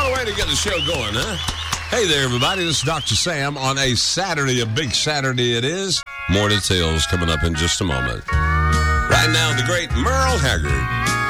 What a way to get the show going, huh? Hey there, everybody. This is Dr. Sam on a Saturday, a big Saturday it is. More details coming up in just a moment. Right now, the great Merle Haggard.